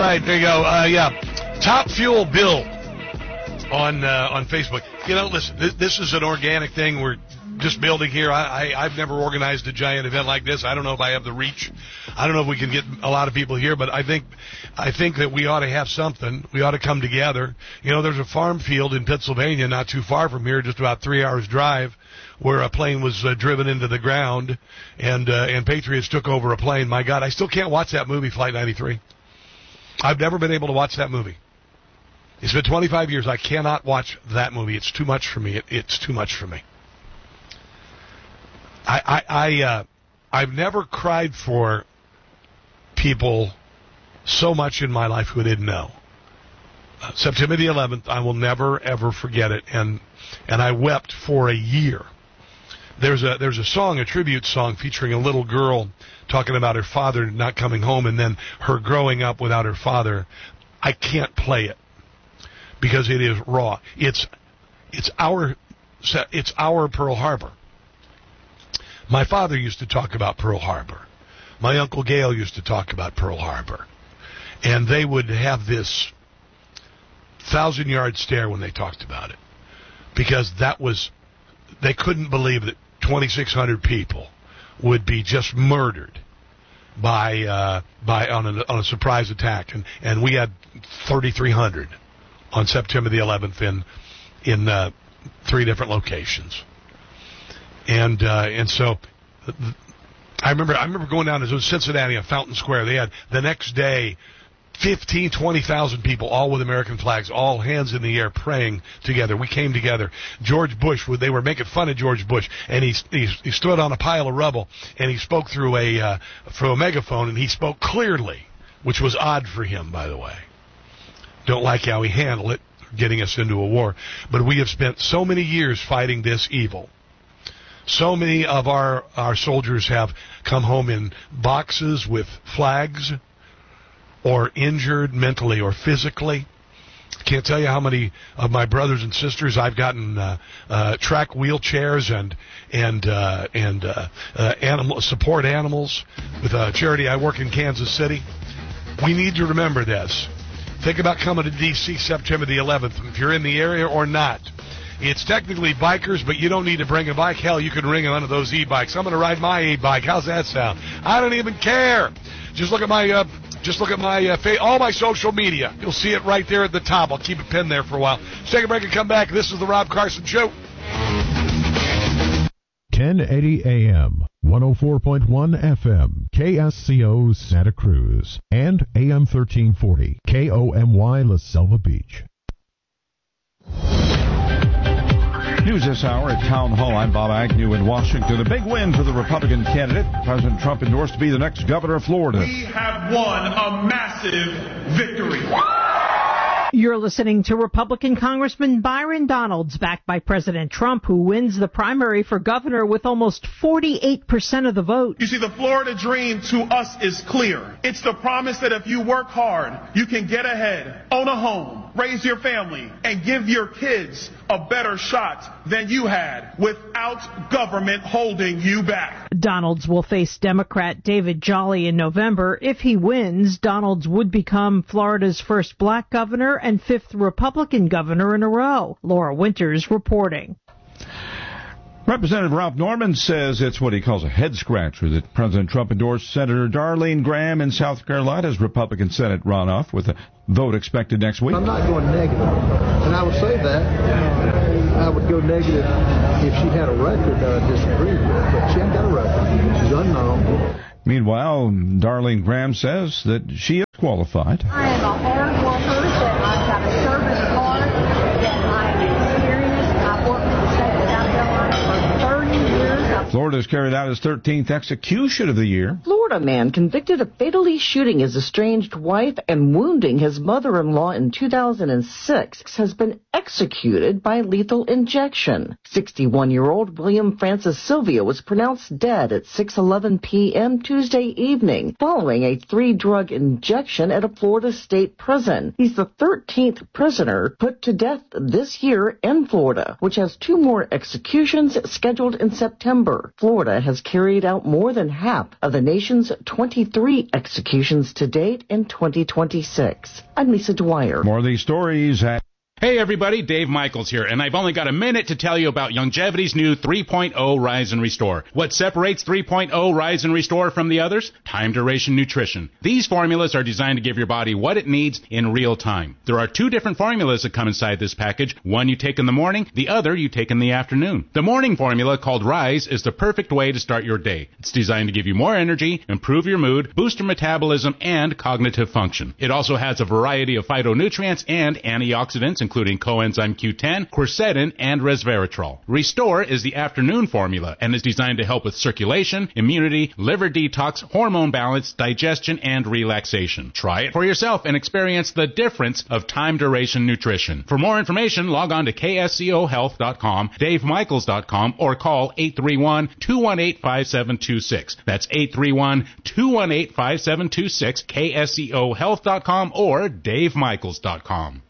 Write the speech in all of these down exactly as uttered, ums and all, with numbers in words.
right, there you go. Uh, yeah, Top Fuel Bill on uh, on Facebook. You know, listen, this, this is an organic thing. We're just building here. I, I, I've never organized a giant event like this. I don't know if I have the reach. I don't know if we can get a lot of people here, but I think I think that we ought to have something. We ought to come together. You know, there's a farm field in Pennsylvania not too far from here, just about three hours drive, where a plane was uh, driven into the ground, and uh, and Patriots took over a plane. My God, I still can't watch that movie, Flight ninety-three. I've never been able to watch that movie. It's been twenty-five years. I cannot watch that movie. It's too much for me. It, it's too much for me. I, I, I uh, I've never cried for people so much in my life who didn't know. Uh, September the eleventh, I will never, ever forget it, and and I wept for a year. There's a there's a song, a tribute song, featuring a little girl talking about her father not coming home, and then her growing up without her father. I can't play it because it is raw. It's it's our it's our Pearl Harbor. My father used to talk about Pearl Harbor. My Uncle Gail used to talk about Pearl Harbor. And they would have this thousand-yard stare when they talked about it. Because that was, they couldn't believe that twenty-six hundred people would be just murdered by uh, by on a, on a surprise attack. And, and we had thirty-three hundred on September the eleventh in, in uh, three different locations. And uh, and so, I remember I remember going down to Cincinnati on Fountain Square. They had the next day, fifteen, twenty thousand people, all with American flags, all hands in the air, praying together. We came together. George Bush, they were making fun of George Bush, and he he, he stood on a pile of rubble, and he spoke through a uh, through a megaphone, and he spoke clearly, which was odd for him, by the way. Don't like how he handled it, getting us into a war. But we have spent so many years fighting this evil. So many of our, our soldiers have come home in boxes with flags, or injured mentally or physically. I can't tell you how many of my brothers and sisters I've gotten uh, uh, track wheelchairs and and uh, and uh, uh, animal support animals with a charity I work in Kansas City. We need to remember this. Think about coming to D C September the eleventh, if you're in the area or not. It's technically bikers, but you don't need to bring a bike. Hell, you can ring one of those e-bikes. I'm going to ride my e-bike. How's that sound? I don't even care. Just look at my, uh, just look at my, uh, fa- all my social media. You'll see it right there at the top. I'll keep it pinned there for a while. Let's take a break and come back. This is the Rob Carson Show. ten eighty A M, one oh four point one F M, K S C O Santa Cruz, and A M thirteen forty, K O M Y La Selva Beach. News this hour at Town Hall. I'm Bob Agnew in Washington. A big win for the Republican candidate. President Trump endorsed to be the next governor of Florida. We have won a massive victory. You're listening to Republican Congressman Byron Donalds, backed by President Trump, who wins the primary for governor with almost forty-eight percent of the vote. You see, the Florida dream to us is clear. It's the promise that if you work hard, you can get ahead, own a home, raise your family, and give your kids a better shot than you had without government holding you back. Donalds will face Democrat David Jolly in November. If he wins, Donalds would become Florida's first black governor and fifth Republican governor in a row. Laura Winters reporting. Representative Ralph Norman says it's what he calls a head-scratcher that President Trump endorsed Senator Darlene Graham in South Carolina's Republican Senate runoff, with a vote expected next week. I'm not going negative, and I would say that. I would go negative if she had a record that I disagreed with, but she hasn't got a record. She's unknown. Meanwhile, Darlene Graham says that she is qualified. I am a hard worker, that I've got a service card, that I am experienced. I've worked for the state of South Carolina for thirty years. Florida has carried out its thirteenth execution of the year. Florida man convicted of fatally shooting his estranged wife and wounding his mother-in-law in two thousand six has been executed by lethal injection. sixty-one-year-old William Francis Sylvia was pronounced dead at six eleven p.m. Tuesday evening following a three-drug injection at a Florida state prison. He's the thirteenth prisoner put to death this year in Florida, which has two more executions scheduled in September. Florida has carried out more than half of the nation's means twenty-three executions to date in twenty twenty-six. I'm Lisa Dwyer. More of these stories at... Hey everybody, Dave Michaels here, and I've only got a minute to tell you about Longevity's new three point oh Rise and Restore. What separates three point oh Rise and Restore from the others? Time duration nutrition. These formulas are designed to give your body what it needs in real time. There are two different formulas that come inside this package. One you take in the morning, the other you take in the afternoon. The morning formula, called Rise, is the perfect way to start your day. It's designed to give you more energy, improve your mood, boost your metabolism, and cognitive function. It also has a variety of phytonutrients and antioxidants, including coenzyme Q ten, quercetin, and resveratrol. Restore is the afternoon formula and is designed to help with circulation, immunity, liver detox, hormone balance, digestion, and relaxation. Try it for yourself and experience the difference of time duration nutrition. For more information, log on to K S C O health dot com, Dave Michaels dot com, or call eight three one, two one eight, five seven two six. That's eight three one, two one eight, five seven two six, K S C O health dot com or Dave Michaels dot com.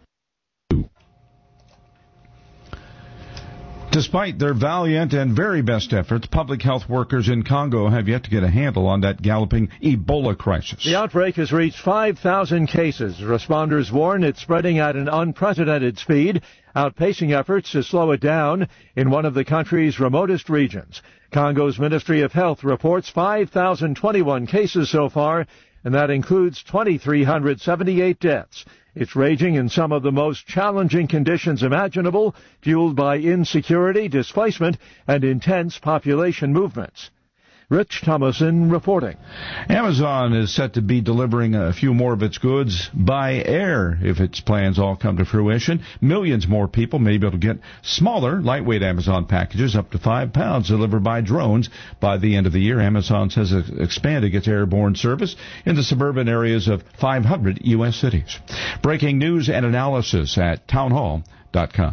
Despite their valiant and very best efforts, public health workers in Congo have yet to get a handle on that galloping Ebola crisis. The outbreak has reached five thousand cases. Responders warn it's spreading at an unprecedented speed, outpacing efforts to slow it down in one of the country's remotest regions. Congo's Ministry of Health reports five thousand twenty-one cases so far, and that includes two thousand three hundred seventy-eight deaths. It's raging in some of the most challenging conditions imaginable, fueled by insecurity, displacement, and intense population movements. Rich Thomason reporting. Amazon is set to be delivering a few more of its goods by air if its plans all come to fruition. Millions more people may be able to get smaller, lightweight Amazon packages up to five pounds delivered by drones by the end of the year. Amazon says it's expanding its airborne service into suburban areas of five hundred U S cities. Breaking news and analysis at townhall dot com.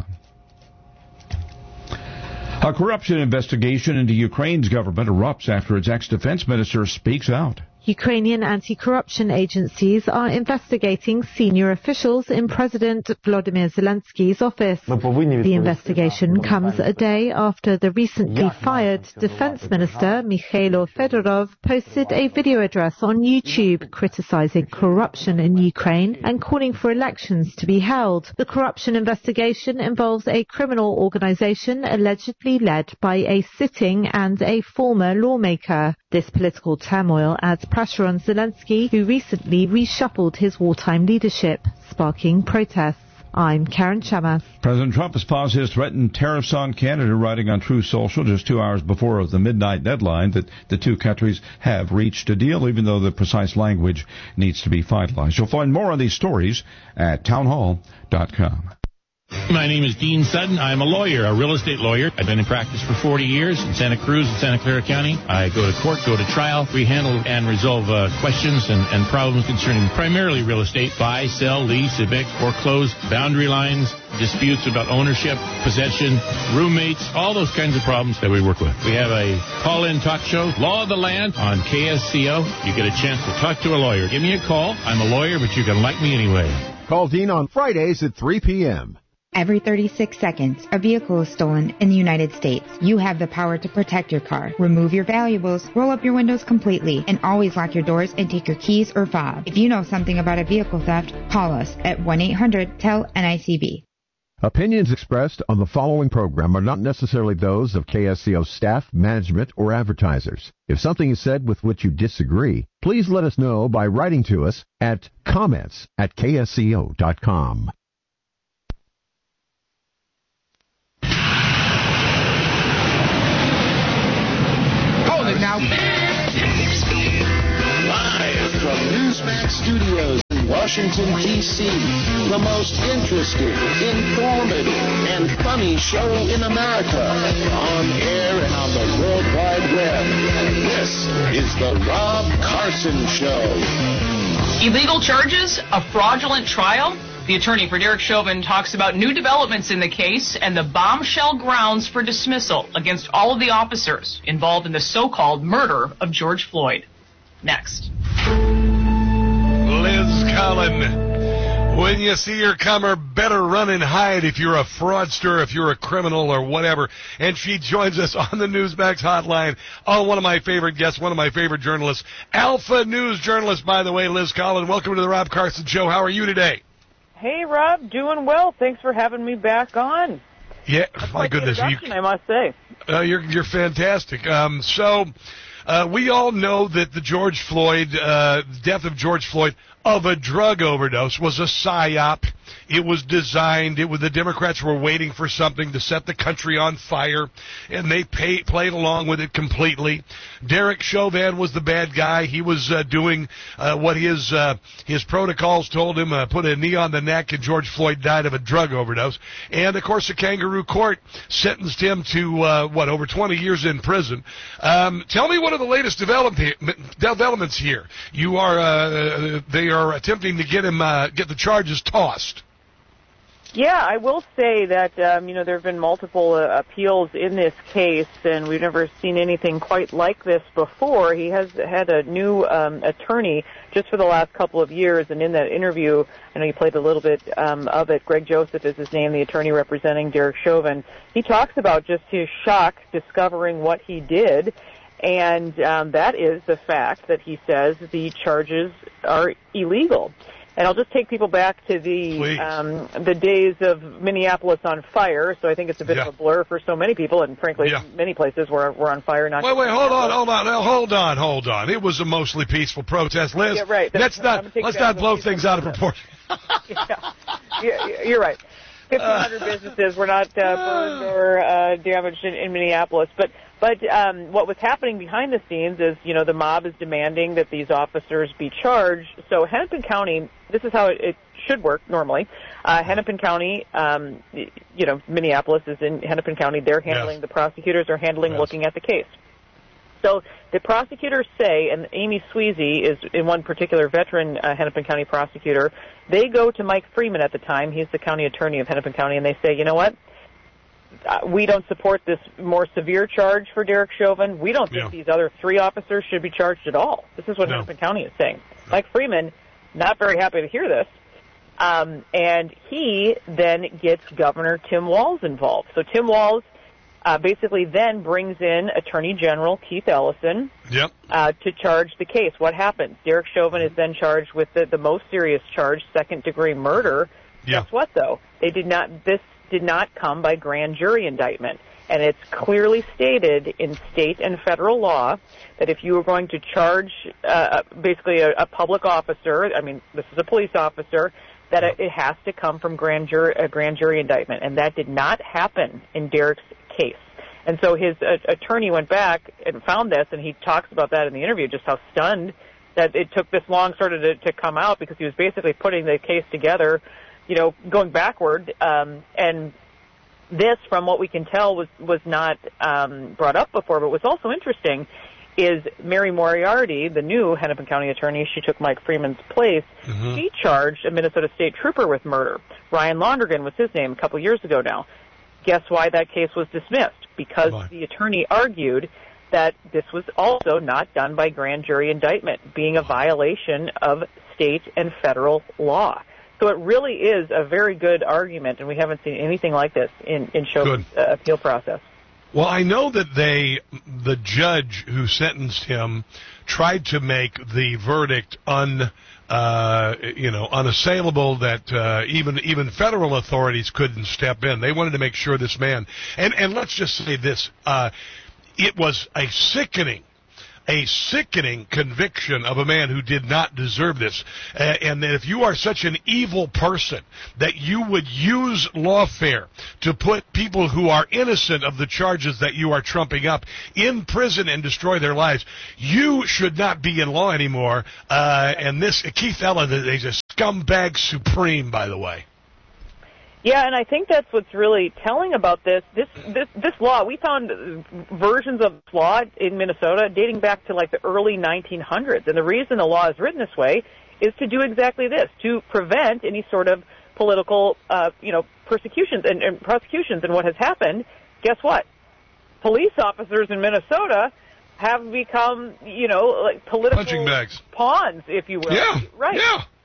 A corruption investigation into Ukraine's government erupts after its ex-defense minister speaks out. Ukrainian anti-corruption agencies are investigating senior officials in President Volodymyr Zelensky's office. The investigation comes a day after the recently fired defense minister, Mikhailo Fedorov, posted a video address on YouTube criticizing corruption in Ukraine and calling for elections to be held. The corruption investigation involves a criminal organization allegedly led by a sitting and a former lawmaker. This political turmoil adds pressure on Zelensky, who recently reshuffled his wartime leadership, sparking protests. I'm Karen Chamas. President Trump has paused his threatened tariffs on Canada, writing on Truth Social just two hours before the midnight deadline that the two countries have reached a deal, even though the precise language needs to be finalized. You'll find more on these stories at townhall dot com. My name is Dean Sutton. I'm a lawyer, a real estate lawyer. I've been in practice for forty years in Santa Cruz and Santa Clara County. I go to court, go to trial. We handle and resolve uh, questions and, and problems concerning primarily real estate, buy, sell, lease, evict, foreclose, boundary lines, disputes about ownership, possession, roommates, all those kinds of problems that we work with. We have a call-in talk show, Law of the Land, on K S C O. You get a chance to talk to a lawyer. Give me a call. I'm a lawyer, but you can like me anyway. Call Dean on Fridays at three p.m. Every thirty-six seconds, a vehicle is stolen in the United States. You have the power to protect your car. Remove your valuables, roll up your windows completely, and always lock your doors and take your keys or fob. If you know something about a vehicle theft, call us at one eight hundred T E L N I C B. Opinions expressed on the following program are not necessarily those of K S C O staff, management, or advertisers. If something is said with which you disagree, please let us know by writing to us at comments at K S C O dot com. Now, live from Newsmax Studios in Washington, D C, the most interesting, informative, and funny show in America, on air and on the World Wide Web. This is the Rob Carson Show. Illegal charges, a fraudulent trial. The attorney for Derek Chauvin talks about new developments in the case and the bombshell grounds for dismissal against all of the officers involved in the so-called murder of George Floyd. Next. Liz Cullen, When you see her comer, better run and hide if you're a fraudster, if you're a criminal or whatever. And she joins us on the Newsmax hotline. Oh, one of my favorite guests, one of my favorite journalists, Alpha News journalist, by the way, Liz Collin. Welcome to the Rob Carson Show. How are you today? Hey, Rob. Doing well. Thanks for having me back on. Yeah, That's my goodness. You, I must say. Uh, you're, you're fantastic. Um, so, uh, we all know that the George Floyd, uh, death of George Floyd of a drug overdose was a psyop. It was designed. It was the Democrats were waiting for something to set the country on fire, and they pay, played along with it completely. Derek Chauvin was the bad guy. He was uh, doing uh, what his uh, his protocols told him, uh, put a knee on the neck, and George Floyd died of a drug overdose. And, of course, the kangaroo court sentenced him to, uh, what, over twenty years in prison. Um, tell me what are the latest develop developments here. You are, uh, they are attempting to get him, uh, get the charges tossed. Yeah, I will say that, um, you know, there have been multiple uh, appeals in this case, and we've never seen anything quite like this before. He has had a new um, attorney just for the last couple of years, and in that interview, I know you played a little bit um, of it, Greg Joseph is his name, the attorney representing Derek Chauvin. He talks about just his shock discovering what he did, and um, that is the fact that he says the charges are illegal. And I'll just take people back to the um, the days of Minneapolis on fire. So I think it's a bit yeah. of a blur for so many people, and frankly, yeah. many places were were on fire. Not wait, wait, hold on, hold on, now, hold on, hold on. It was a mostly peaceful protest, Liz. Yeah, right. Let's not let's not blow things out of proportion. yeah. yeah, you're right. fifteen hundred businesses were not uh, burned or uh, damaged in, in Minneapolis, but. But um, what was happening behind the scenes is, you know, the mob is demanding that these officers be charged. So Hennepin County, this is how it, it should work normally. Uh, Hennepin County, um, you know, Minneapolis is in Hennepin County. They're handling, yes. the prosecutors are handling, yes. looking at the case. So the prosecutors say, and Amy Sweezy is in one particular veteran uh, Hennepin County prosecutor, they go to Mike Freeman at the time, he's the county attorney of Hennepin County, and they say, you know what? Uh, we don't support this more severe charge for Derek Chauvin. We don't think yeah. these other three officers should be charged at all. This is what no. Hennepin County is saying. No. Mike Freeman, not very happy to hear this. Um, and he then gets Governor Tim Walz involved. So Tim Walz uh, basically then brings in Attorney General Keith Ellison yep. uh, to charge the case. What happens? Derek Chauvin is then charged with the, the most serious charge, second-degree murder. Yeah. Guess what, though? They did not... This did not come by grand jury indictment. And it's clearly stated in state and federal law that if you are going to charge uh, basically a, a public officer, I mean, this is a police officer, that it, it has to come from grand jury, a grand jury indictment. And that did not happen in Derek's case. And so his uh, attorney went back and found this, and he talks about that in the interview, just how stunned that it took this long sort of to, to come out, because he was basically putting the case together, you know, going backward, um, and this, from what we can tell, was, was not um, brought up before, but what's also interesting is Mary Moriarty, the new Hennepin County attorney, she took Mike Freeman's place, mm-hmm. she charged a Minnesota State trooper with murder. Ryan Lonergan was his name a couple years ago now. Guess why that case was dismissed? Because the attorney argued that this was also not done by grand jury indictment, being a violation of state and federal law. So it really is a very good argument, and we haven't seen anything like this in, in Chauvin's uh, appeal process. Well, I know that they, the judge who sentenced him, tried to make the verdict un, uh, you know, unassailable, that uh, even even federal authorities couldn't step in. They wanted to make sure this man, and, and let's just say this, uh, it was a sickening A sickening conviction of a man who did not deserve this. Uh, and that if you are such an evil person that you would use lawfare to put people who are innocent of the charges that you are trumping up in prison and destroy their lives, you should not be in law anymore. Uh, and this, Keith Ellison, is a scumbag supreme, by the way. Yeah, and I think that's what's really telling about this. This this this law, we found versions of this law in Minnesota dating back to like the early nineteen hundreds. And the reason the law is written this way is to do exactly this, to prevent any sort of political, uh, you know, persecutions and, and prosecutions. And what has happened, guess what? Police officers in Minnesota have become, you know, like political punching bags, pawns, if you will. Yeah, right. Yeah.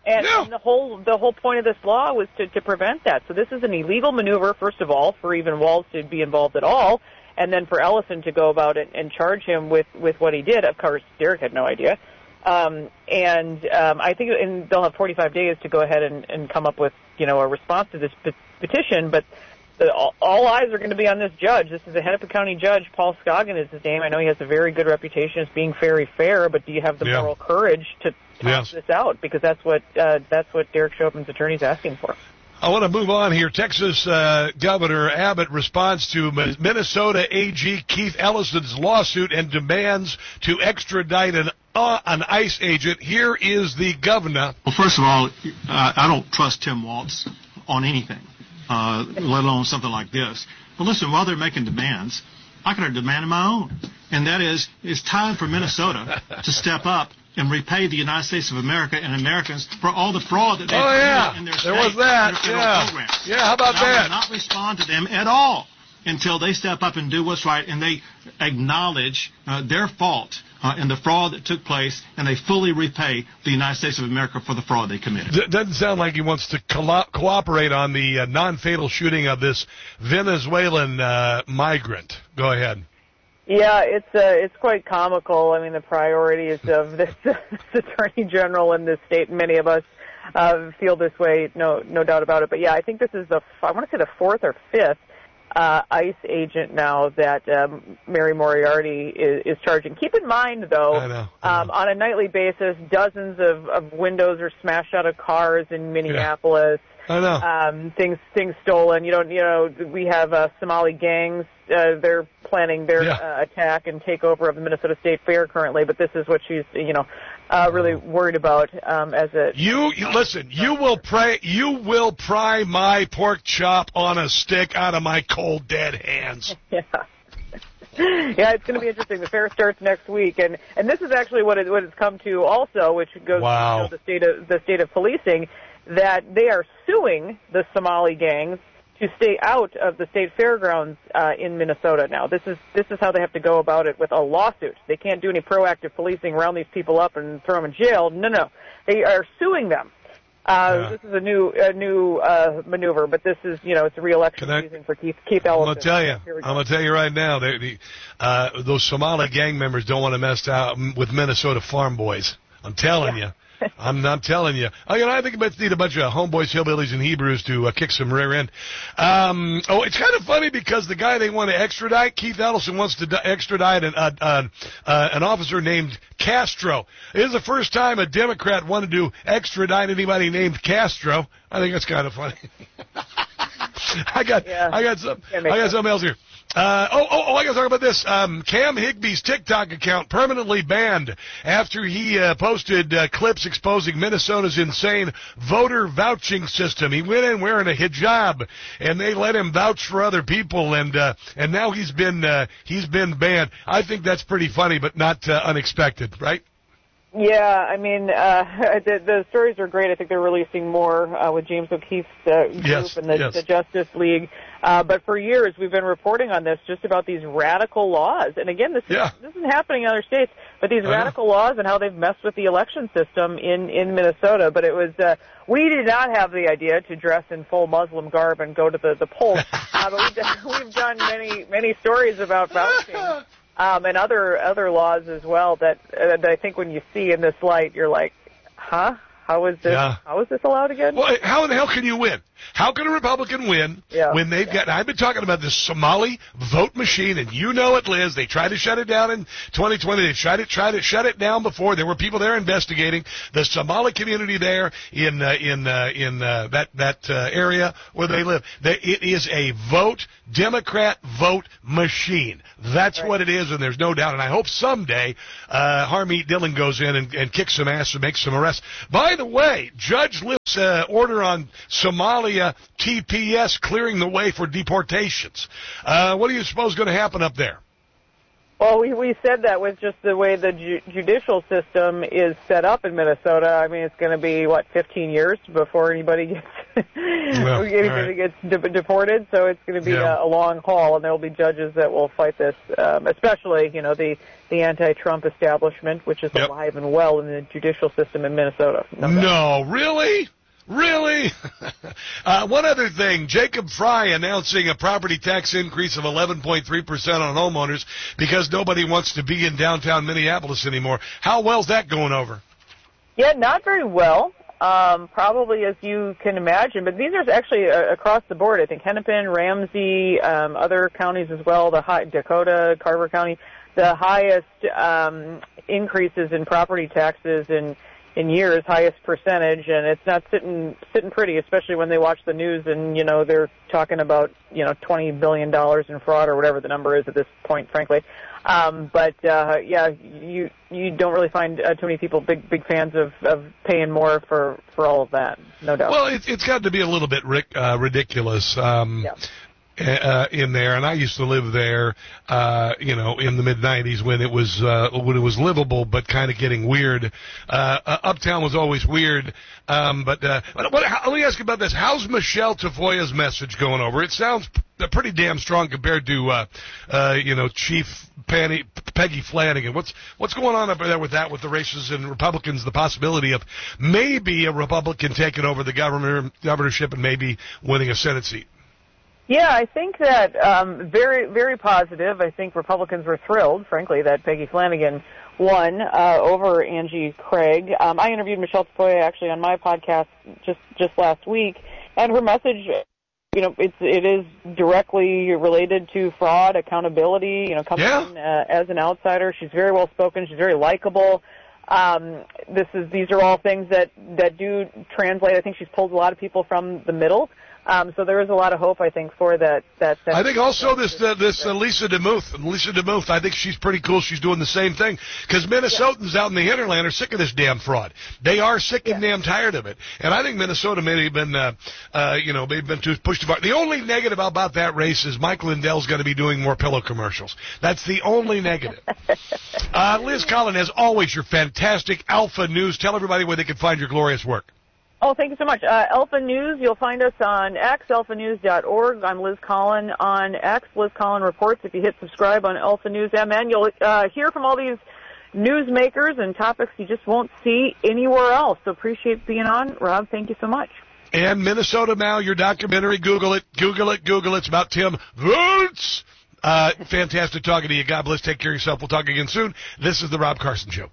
And, yeah. and the whole the whole point of this law was to, to prevent that. So this is an illegal maneuver, first of all, for even Walz to be involved at all, and then for Ellison to go about it and charge him with, with what he did. Of course, Derek had no idea. Um, and um, I think and they'll have forty-five days to go ahead and, and come up with, you know, a response to this pe- petition, but the, all, all eyes are going to be on this judge. This is a Hennepin County judge. Paul Scoggin is his name. I know he has a very good reputation as being very fair, but do you have the yeah. moral courage to toss yes. this out? Because that's what uh, that's what Derek Chauvin's attorney is asking for. I want to move on here. Texas uh, Governor Abbott responds to Minnesota A G Keith Ellison's lawsuit and demands to extradite an, uh, an ICE agent. Here is the governor. Well, first of all, uh, I don't trust Tim Walz on anything, uh, let alone something like this. But listen, while they're making demands, I could have demanded my own. And that is, it's time for Minnesota to step up and repay the United States of America and Americans for all the fraud that they've oh, yeah. in their there state was that. and their federal Yeah. programs. Yeah, how about and I that? will not respond to them at all until they step up and do what's right and they acknowledge uh, their fault uh, in the fraud that took place and they fully repay the United States of America for the fraud they committed. D- doesn't sound like he wants to co- cooperate on the uh, non-fatal shooting of this Venezuelan uh, migrant. Go ahead. Yeah, it's uh, it's quite comical. I mean, the priorities of this, this attorney general in this state, and many of us uh, feel this way, no no doubt about it. But yeah, I think this is the I want to say the fourth or fifth uh, ICE agent now that um, Mary Moriarty is, is charging. Keep in mind, though, I know, I know. Um, on a nightly basis, dozens of, of windows are smashed out of cars in Minneapolis. Yeah. I know. Um, things things stolen. You know, you know, we have uh, Somali gangs. Uh, they're planning their yeah. uh, attack and takeover of the Minnesota State Fair currently. But this is what she's, you know, uh, really worried about um, as a. You, you listen. You will pray. You will pry my pork chop on a stick out of my cold dead hands. yeah. Yeah, it's going to be interesting. The fair starts next week, and, and this is actually what it what it's come to also, which goes wow. to the state of the state of policing, that they are suing the Somali gangs to stay out of the state fairgrounds uh, in Minnesota now. This is this is how they have to go about it with a lawsuit. They can't do any proactive policing, round these people up and throw them in jail. No, no, they are suing them. Uh, yeah. This is a new a new uh, maneuver, but this is, you know, it's a re-election I, season for Keith, Keith Ellison. I'm gonna tell you, I'm gonna tell you right now, they, the, uh, those Somali gang members don't want to mess out with Minnesota farm boys. I'm telling yeah. you. I'm, I'm telling you. Oh, you know, I think we need a bunch of homeboys, hillbillies, and Hebrews to uh, kick some rear end. Um, oh, it's kind of funny because the guy they want to extradite, Keith Ellison, wants to di- extradite an, uh, uh, uh, an officer named Castro. It is the first time a Democrat wanted to extradite anybody named Castro. I think that's kind of funny. I got, yeah. I got some, I got something else here. Uh, oh, oh, oh, I got to talk about this. Um, Cam Higby's TikTok account permanently banned after he uh, posted uh, clips exposing Minnesota's insane voter vouching system. He went in wearing a hijab, and they let him vouch for other people, and uh, and now he's been uh, he's been banned. I think that's pretty funny, but not uh, unexpected, right? Yeah, I mean, uh, the, the stories are great. I think they're releasing more uh, with James O'Keefe's uh, group yes, and the, yes. the Justice League. Uh, but for years, we've been reporting on this, just about these radical laws. And again, this, yeah. is, this isn't happening in other states, but these I radical know. laws and how they've messed with the election system in, in Minnesota. But it was, uh, we did not have the idea to dress in full Muslim garb and go to the, the polls. uh, but we've done, we've done many, many stories about vouching. Um, and other other laws as well that, uh, that I think when you see in this light, you're like, huh? How is this? Yeah. How is this allowed again? Well, how in the hell can you win? How can a Republican win yeah. when they've yeah. got? I've been talking about this Somali vote machine, and you know it, Liz. They tried to shut it down in twenty twenty. They tried to try to shut it down before. There were people there investigating the Somali community there in uh, in uh, in uh, that that uh, area where they live. They, it is a vote Democrat vote machine. That's right. what it is, and there's no doubt. And I hope someday uh, Harmeet Dillon goes in and, and kicks some ass and makes some arrests. By the way, Judge lifts uh, order on Somalia T P S clearing the way for deportations. Uh, what do you suppose is going to happen up there? Well, we we said that with just the way the ju- judicial system is set up in Minnesota. I mean, it's going to be, what, fifteen years before anybody gets well, anybody right. gets de- deported. So it's going to be Yeah. a, a long haul, and there will be judges that will fight this, um, especially, you know, the, the anti-Trump establishment, which is Yep. alive and well in the judicial system in Minnesota. No, No, really? Really? uh, one other thing, Jacob Fry announcing a property tax increase of eleven point three percent on homeowners because nobody wants to be in downtown Minneapolis anymore. How well's that going over? Yeah, not very well. Um, probably as you can imagine, but these are actually uh, across the board. I think Hennepin, Ramsey, um, other counties as well, the high, Dakota, Carver County, the highest um, increases in property taxes in in years, highest percentage, and it's not sitting sitting pretty, especially when they watch the news and, you know, they're talking about, you know, twenty billion dollars in fraud or whatever the number is at this point, frankly. Um, but, uh, yeah, you you don't really find uh, too many people big big fans of, of paying more for, for all of that, no doubt. Well, it, it's got to be a little bit ric- uh, ridiculous. Um, yeah. Uh, in there, and I used to live there, uh, you know, in the mid nineties when it was uh, when it was livable, but kind of getting weird. Uh, uh, Uptown was always weird, um, but uh, what, what, how, let me ask you about this. How's Michelle Tafoya's message going over? It sounds p- pretty damn strong compared to, uh, uh, you know, Chief Penny, Peggy Flanagan. What's what's going on up there with that, with the races and Republicans? The possibility of maybe a Republican taking over the governor governorship and maybe winning a Senate seat. Yeah, I think that um, very, very positive. I think Republicans were thrilled, frankly, that Peggy Flanagan won uh, over Angie Craig. Um, I interviewed Michelle Tafoya actually on my podcast just just last week, and her message, you know, it's it is directly related to fraud, accountability. You know, coming yeah. in uh, as an outsider, she's very well spoken. She's very likable. Um, this is these are all things that that do translate. I think she's pulled a lot of people from the middle. Um, so there is a lot of hope, I think, for that. that, that I think also this uh, this uh, Lisa DeMuth, Lisa DeMuth, I think she's pretty cool. She's doing the same thing because Minnesotans yeah. out in the hinterland are sick of this damn fraud. They are sick yeah. and damn tired of it. And I think Minnesota may have been, uh, uh, you know, they've been too pushed too far. The only negative about that race is Mike Lindell's going to be doing more pillow commercials. That's the only negative. uh, Liz Collin, as always, your fantastic Alpha News. Tell everybody where they can find your glorious work. Oh, thank you so much. Uh, Alpha News, you'll find us on X, alpha news dot org. I'm Liz Collin on X, Liz Collin Reports. If you hit subscribe on Alpha News M N, you'll uh, hear from all these newsmakers and topics you just won't see anywhere else. So appreciate being on. Rob, thank you so much. And Minnesota Now, your documentary, Google it, Google it, Google it. It's about Tim Woods. Uh, fantastic talking to you. God bless. Take care of yourself. We'll talk again soon. This is the Rob Carson Show.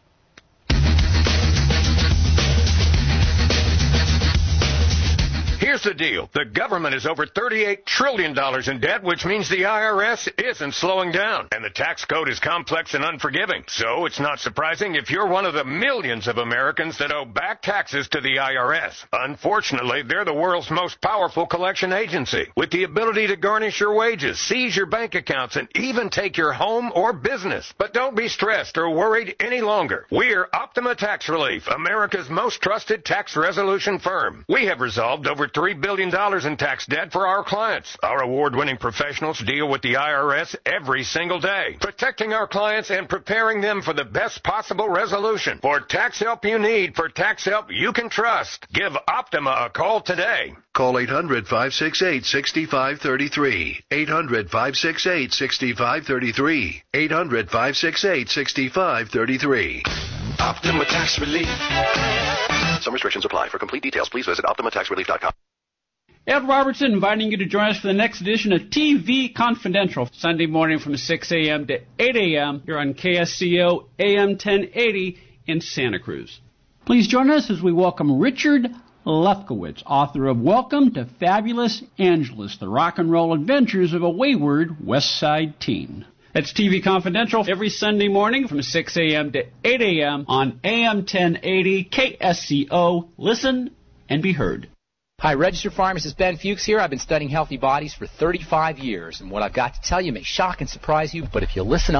Here's the deal. The government is over thirty-eight trillion dollars in debt, which means the I R S isn't slowing down. And the tax code is complex and unforgiving. So it's not surprising if you're one of the millions of Americans that owe back taxes to the I R S. Unfortunately, they're the world's most powerful collection agency, with the ability to garnish your wages, seize your bank accounts, and even take your home or business. But don't be stressed or worried any longer. We're Optima Tax Relief, America's most trusted tax resolution firm. We have resolved over three billion dollars in tax debt for our clients. Our award-winning professionals deal with the I R S every single day, protecting our clients and preparing them for the best possible resolution. For tax help you need, for tax help you can trust, give Optima a call today. Call eight hundred, five six eight, six five three three. eight hundred, five six eight, six five three three. eight hundred, five six eight, six five three three. Optima Tax Relief. Some restrictions apply. For complete details, please visit optima tax relief dot com. Ed Robertson inviting you to join us for the next edition of T V Confidential, Sunday morning from six a.m. to eight a.m. here on K S C O A M ten eighty in Santa Cruz. Please join us as we welcome Richard Lefkowitz, author of Welcome to Fabulous Angeles, the rock and roll adventures of a wayward West Side teen. That's T V Confidential every Sunday morning from six a.m. to eight a.m. on A M ten eighty K S C O. Listen and be heard. Hi, registered pharmacist Ben Fuchs here. I've been studying healthy bodies for thirty-five years, and what I've got to tell you may shock and surprise you, but if you listen up,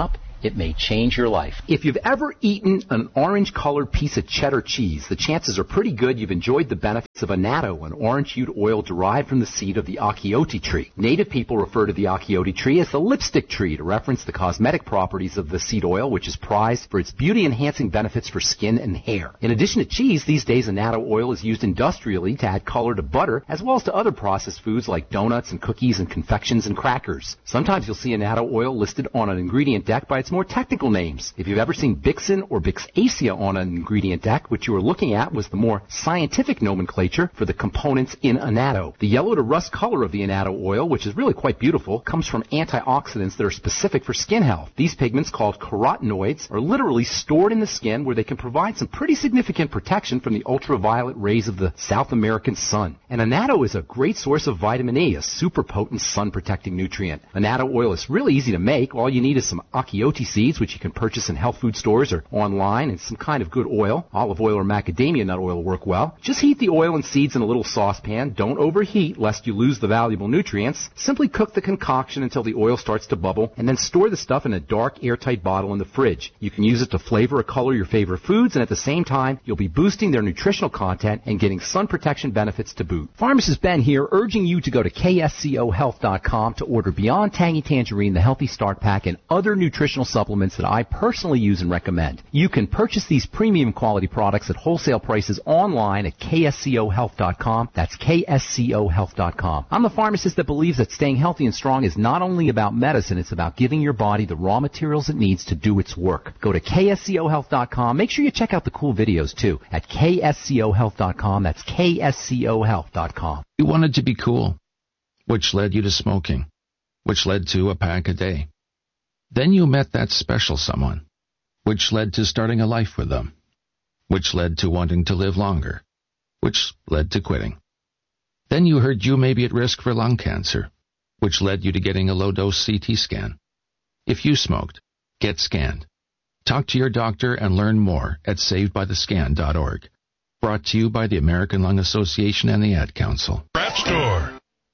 it may change your life. If you've ever eaten an orange-colored piece of cheddar cheese, the chances are pretty good you've enjoyed the benefits of annatto, an orange-hued oil derived from the seed of the achiote tree. Native people refer to the achiote tree as the lipstick tree to reference the cosmetic properties of the seed oil, which is prized for its beauty-enhancing benefits for skin and hair. In addition to cheese, these days annatto oil is used industrially to add color to butter, as well as to other processed foods like donuts and cookies and confections and crackers. Sometimes you'll see annatto oil listed on an ingredient deck by its more technical names. If you've ever seen Bixin or Bixacea on an ingredient deck, what you were looking at was the more scientific nomenclature for the components in annatto. The yellow to rust color of the annatto oil, which is really quite beautiful, comes from antioxidants that are specific for skin health. These pigments, called carotenoids, are literally stored in the skin where they can provide some pretty significant protection from the ultraviolet rays of the South American sun. And annatto is a great source of vitamin E, a super potent sun-protecting nutrient. Annatto oil is really easy to make. All you need is some achiote seeds, which you can purchase in health food stores or online, and some kind of good oil. Olive oil or macadamia nut oil will work well. Just heat the oil and seeds in a little saucepan. Don't overheat lest you lose the valuable nutrients. Simply cook the concoction until the oil starts to bubble, and then store the stuff in a dark, airtight bottle in the fridge. You can use it to flavor or color your favorite foods, and at the same time, you'll be boosting their nutritional content and getting sun protection benefits to boot. Pharmacist Ben here, urging you to go to K S C O health dot com to order Beyond Tangy Tangerine, the Healthy Start Pack, and other nutritional supplements that I personally use and recommend. You can purchase these premium quality products at wholesale prices online at K S C O health dot com. That's K S C O health dot com. I'm the pharmacist that believes that staying healthy and strong is not only about medicine, it's about giving your body the raw materials it needs to do its work. Go to K S C O health dot com. Make sure you check out the cool videos too at K S C O health dot com. That's K S C O health dot com. You wanted to be cool, which led you to smoking, which led to a pack a day. Then you met that special someone, which led to starting a life with them, which led to wanting to live longer, which led to quitting. Then you heard you may be at risk for lung cancer, which led you to getting a low-dose C T scan. If you smoked, get scanned. Talk to your doctor and learn more at saved by the scan dot org. Brought to you by the American Lung Association and the Ad Council. Rap Store.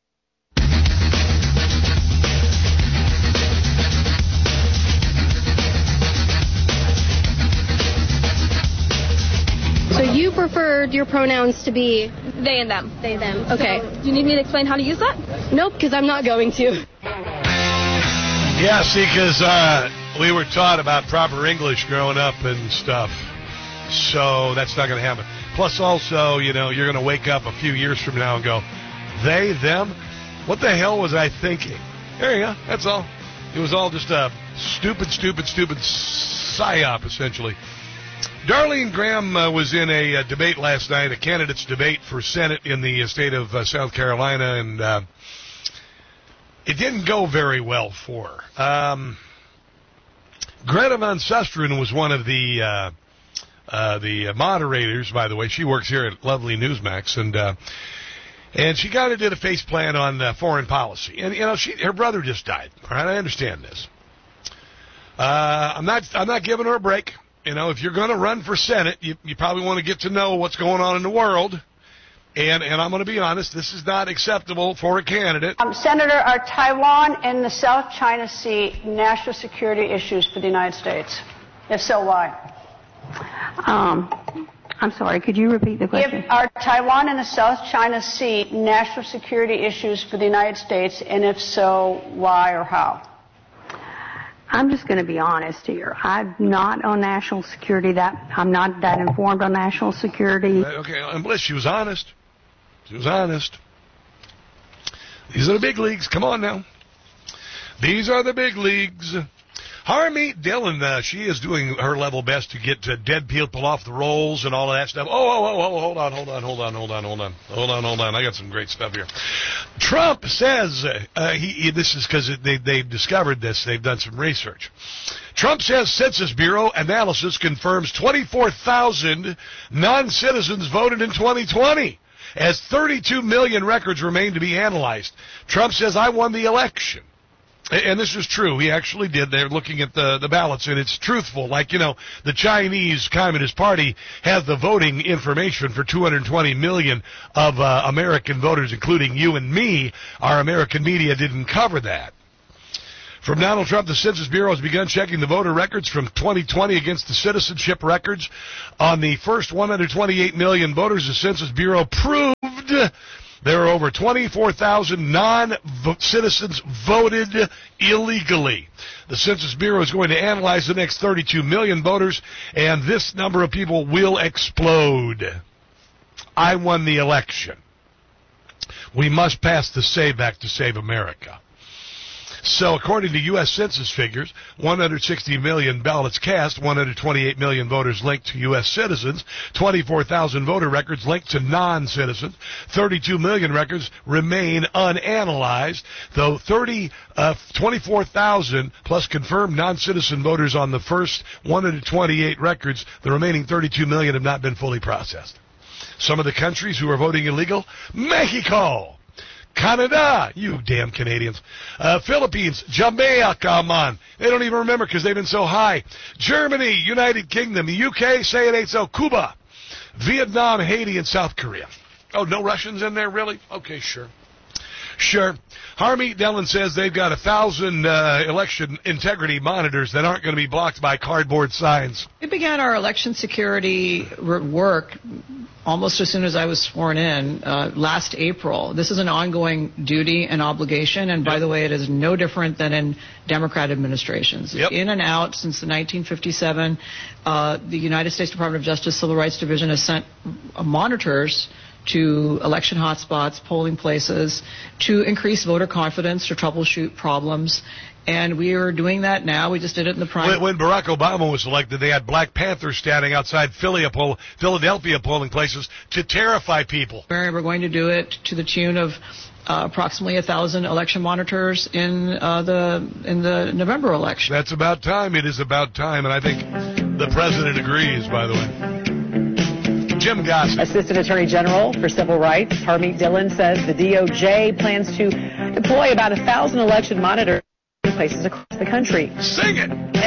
So you preferred your pronouns to be they and them. They, them. Okay. So, do you need me to explain how to use that? Nope, because I'm not going to. Yeah, see, because uh, we were taught about proper English growing up and stuff. So that's not going to happen. Plus, also, you know, you're going to wake up a few years from now and go, they, them? What the hell was I thinking? There you go. That's all. It was all just a stupid, stupid, stupid psyop, essentially. Darlene Graham uh, was in a, a debate last night, a candidates debate for Senate in the uh, state of uh, South Carolina, and uh, it didn't go very well for her. Um, Greta Van Susteren was one of the uh, uh, the moderators, by the way. She works here at Lovely Newsmax, and uh, and she kind of did a face plan on uh, foreign policy. And you know, she her brother just died. All right, I understand this. Uh, I'm not I'm not giving her a break. You know, if you're going to run for Senate, you, you probably want to get to know what's going on in the world. And, and I'm going to be honest, this is not acceptable for a candidate. Um, Senator, are Taiwan and the South China Sea national security issues for the United States? If so, why? Um, I'm sorry, could you repeat the question? If, are Taiwan and the South China Sea national security issues for the United States, and if so, why or how? I'm just going to be honest here. I'm not on national security. That I'm not that informed on national security. Okay, and Bliss, she was honest. She was honest. These are the big leagues. Come on now. These are the big leagues. Harmeet Dillon, uh, she is doing her level best to get uh, dead people off the rolls and all of that stuff. Oh, oh, oh, oh, hold on, hold on, hold on, hold on, hold on, hold on, hold on. I got some great stuff here. Trump says, uh, he, he, this is because they, they've discovered this. They've done some research. Trump says Census Bureau analysis confirms twenty-four thousand non-citizens voted in twenty twenty. As thirty-two million records remain to be analyzed. Trump says, I won the election. And this is true. He actually did. They're looking at the, the ballots, and it's truthful. Like, you know, the Chinese Communist Party has the voting information for two hundred twenty million of uh, American voters, including you and me. Our American media didn't cover that. From Donald Trump, the Census Bureau has begun checking the voter records from twenty twenty against the citizenship records. On the first one hundred twenty-eight million voters, the Census Bureau proved there are over twenty-four thousand non-citizens voted illegally. The Census Bureau is going to analyze the next thirty-two million voters, and this number of people will explode. I won the election. We must pass the Save Act to save America. So according to U S Census figures, one hundred sixty million ballots cast, one hundred twenty-eight million voters linked to U S citizens, twenty-four thousand voter records linked to non-citizens, thirty-two million records remain unanalyzed, though thirty, uh, twenty-four thousand plus confirmed non-citizen voters on the first one hundred twenty-eight records, the remaining thirty-two million have not been fully processed. Some of the countries who are voting illegal: Mexico, Canada, you damn Canadians, uh, Philippines, Jamaica, man. They don't even remember because they've been so high. Germany, United Kingdom, the U K, say it ain't so, Cuba, Vietnam, Haiti, and South Korea. Oh, no Russians in there, really? Okay, sure. Sure. Harmeet Dillon says they've got a thousand uh, election integrity monitors that aren't going to be blocked by cardboard signs. We began our election security work almost as soon as I was sworn in uh, last April. This is an ongoing duty and obligation, and by yep. the way, it is no different than in Democrat administrations. Yep. In and out since the nineteen fifty-seven, uh, the United States Department of Justice Civil Rights Division has sent uh, monitors to election hotspots, polling places, to increase voter confidence, to troubleshoot problems. And we are doing that now. We just did it in the primary. When, when Barack Obama was elected, they had Black Panthers standing outside Philadelphia polling places to terrify people. We're going to do it to the tune of uh, approximately a thousand election monitors in uh, the in the November election. That's about time. It is about time, and I think the president agrees, by the way. Jim Gossett. Assistant Attorney General for Civil Rights, Harmeet Dillon, says the D O J plans to deploy about a thousand election monitors in places across the country. Sing it!